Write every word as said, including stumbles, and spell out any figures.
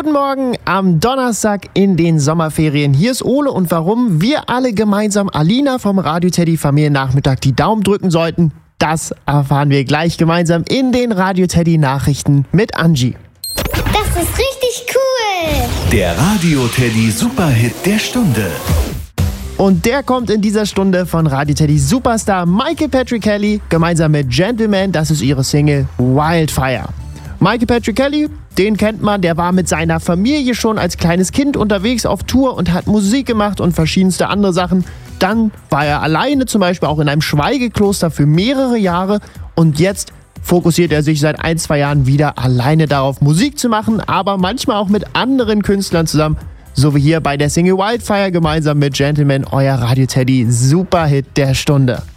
Guten Morgen am Donnerstag in den Sommerferien. Hier ist Ole und warum wir alle gemeinsam Alina vom Radio Teddy Familiennachmittag die Daumen drücken sollten, das erfahren wir gleich gemeinsam in den Radio Teddy Nachrichten mit Angie. Das ist richtig cool! Der Radio Teddy Superhit der Stunde. Und der kommt in dieser Stunde von Radio Teddy Superstar Michael Patrick Kelly gemeinsam mit Gentleman. Das ist ihre Single Wildfire. Michael Patrick Kelly, den kennt man, der war mit seiner Familie schon als kleines Kind unterwegs auf Tour und hat Musik gemacht und verschiedenste andere Sachen. Dann war er alleine zum Beispiel auch in einem Schweigekloster für mehrere Jahre und jetzt fokussiert er sich seit ein, zwei Jahren wieder alleine darauf, Musik zu machen, aber manchmal auch mit anderen Künstlern zusammen. So wie hier bei der Single Wildfire gemeinsam mit Gentleman, euer Radio Teddy Superhit der Stunde.